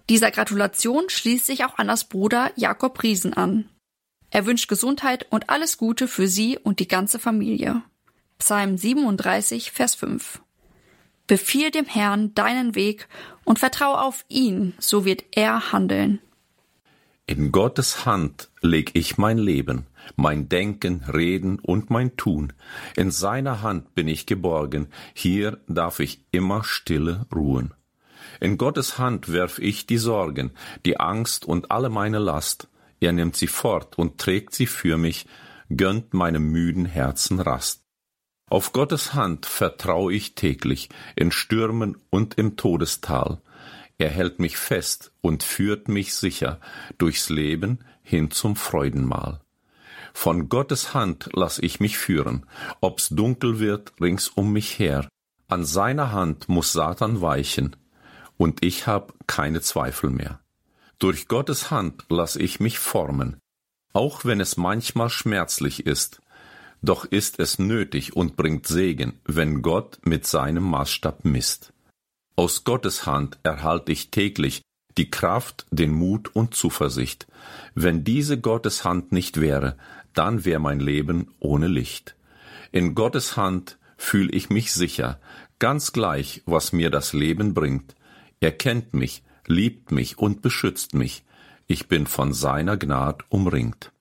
Dieser Gratulation schließt sich auch Annas Bruder Jakob Riesen an. Er wünscht Gesundheit und alles Gute für sie und die ganze Familie. Psalm 37, Vers 5. Befiehl dem Herrn deinen Weg und vertraue auf ihn, so wird er handeln. In Gottes Hand leg ich mein Leben, mein Denken, Reden und mein Tun. In seiner Hand bin ich geborgen, hier darf ich immer stille ruhen. In Gottes Hand werf ich die Sorgen, die Angst und alle meine Last. Er nimmt sie fort und trägt sie für mich, gönnt meinem müden Herzen Rast. Auf Gottes Hand vertraue ich täglich, in Stürmen und im Todestal. Er hält mich fest und führt mich sicher durchs Leben hin zum Freudenmahl. Von Gottes Hand lass ich mich führen, ob's dunkel wird rings um mich her. An seiner Hand muss Satan weichen, und ich hab keine Zweifel mehr. Durch Gottes Hand lass ich mich formen, auch wenn es manchmal schmerzlich ist. Doch ist es nötig und bringt Segen, wenn Gott mit seinem Maßstab misst. Aus Gottes Hand erhalte ich täglich die Kraft, den Mut und Zuversicht. Wenn diese Gottes Hand nicht wäre, dann wär mein Leben ohne Licht. In Gottes Hand fühl ich mich sicher, ganz gleich, was mir das Leben bringt. Er kennt mich, liebt mich und beschützt mich. Ich bin von seiner Gnad umringt.